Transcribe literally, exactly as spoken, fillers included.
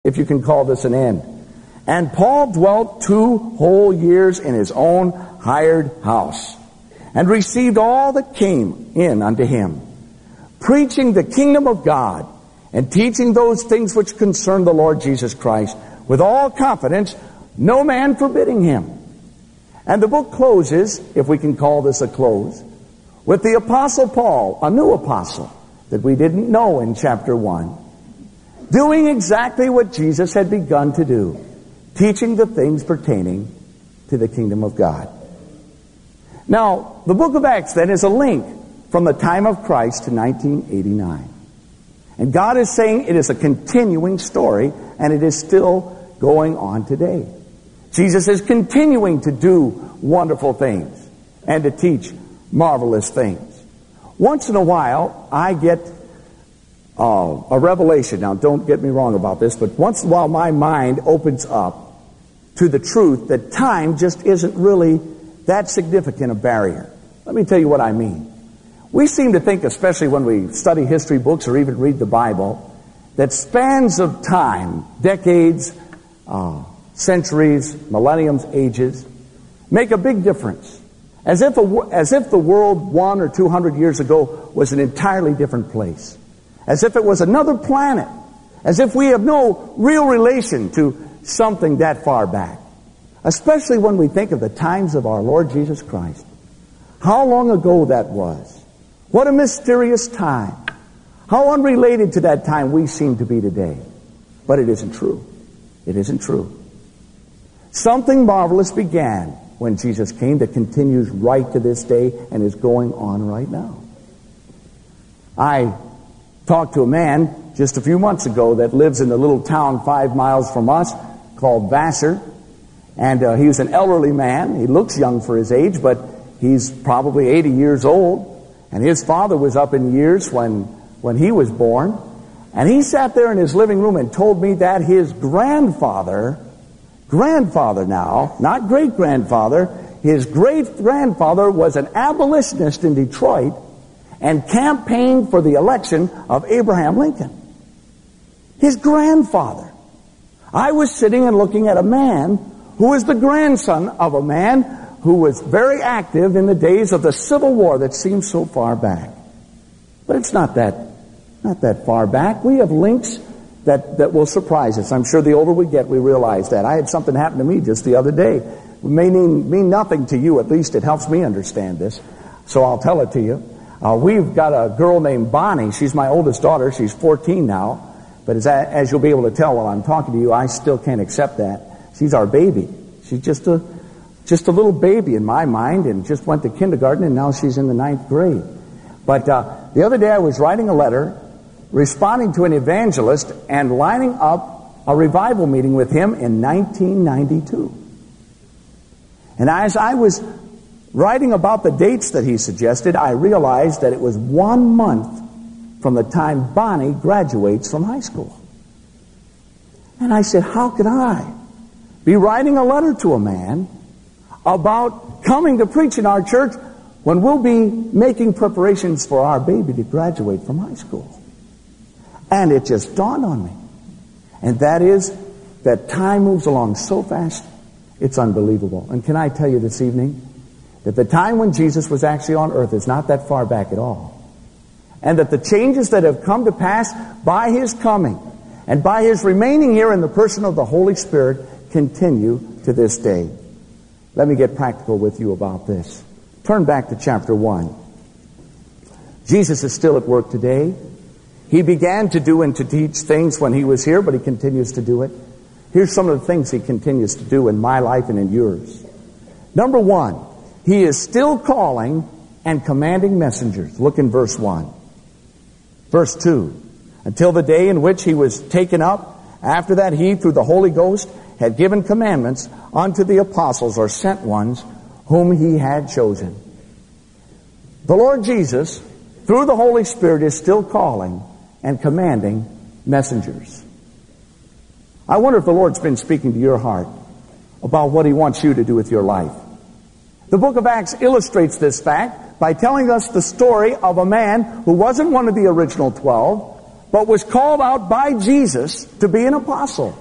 if you can call this an end. And Paul dwelt two whole years in his own hired house, and received all that came in unto him, preaching the kingdom of God, and teaching those things which concern the Lord Jesus Christ, with all confidence, no man forbidding him. And the book closes, if we can call this a close, with the Apostle Paul, a new apostle that we didn't know in chapter one, doing exactly what Jesus had begun to do, teaching the things pertaining to the kingdom of God. Now, the book of Acts then is a link from the time of Christ to nineteen eighty-nine. And God is saying it is a continuing story, and it is still going on today. Jesus is continuing to do wonderful things and to teach marvelous things. Once in a while, I get uh, a revelation. Now, don't get me wrong about this, but once in a while my mind opens up to the truth that time just isn't really that significant a barrier. Let me tell you what I mean. We seem to think, especially when we study history books or even read the Bible, that spans of time, decades, uh, centuries, millenniums, ages, make a big difference. As if, a, as if the world one or two hundred years ago was an entirely different place. As if it was another planet. As if we have no real relation to something that far back. Especially when we think of the times of our Lord Jesus Christ. How long ago that was. What a mysterious time. How unrelated to that time we seem to be today. But it isn't true. It isn't true. Something marvelous began when Jesus came that continues right to this day and is going on right now. I talked to a man just a few months ago that lives in a little town five miles from us called Vassar. And uh, he was an elderly man. He looks young for his age, but he's probably eighty years old. And his father was up in years when, when he was born. And he sat there in his living room and told me that his grandfather, grandfather now, not great-grandfather, his great-grandfather was an abolitionist in Detroit and campaigned for the election of Abraham Lincoln. His grandfather. I was sitting and looking at a man who was the grandson of a man who was very active in the days of the Civil War that seems so far back. But it's not that, not that far back. We have links that, that will surprise us. I'm sure the older we get, we realize that. I had something happen to me just the other day. It may mean, mean nothing to you. At least it helps me understand this. So I'll tell it to you. Uh, we've got a girl named Bonnie. She's my oldest daughter. She's fourteen now. But as, I, as you'll be able to tell while I'm talking to you, I still can't accept that. She's our baby. She's just a, just a little baby in my mind, and just went to kindergarten, and now she's in the ninth grade. But uh, the other day I was writing a letter, responding to an evangelist, and lining up a revival meeting with him in nineteen ninety-two. And as I was writing about the dates that he suggested, I realized that it was one month from the time Bonnie graduates from high school. And I said, how could I be writing a letter to a man about coming to preach in our church when we'll be making preparations for our baby to graduate from high school? And it just dawned on me. And that is that time moves along so fast, it's unbelievable. And can I tell you this evening that the time when Jesus was actually on earth is not that far back at all. And that the changes that have come to pass by His coming and by His remaining here in the person of the Holy Spirit continue to this day. Let me get practical with you about this. Turn back to chapter one. Jesus is still at work today. He began to do and to teach things when He was here, but He continues to do it. Here's some of the things He continues to do in my life and in yours. Number one, He is still calling and commanding messengers. Look in verse one. Verse two, until the day in which He was taken up, after that He, through the Holy Ghost, had given commandments unto the apostles or sent ones whom He had chosen. The Lord Jesus, through the Holy Spirit, is still calling and commanding messengers. I wonder if the Lord's been speaking to your heart about what He wants you to do with your life. The book of Acts illustrates this fact by telling us the story of a man who wasn't one of the original twelve, but was called out by Jesus to be an apostle.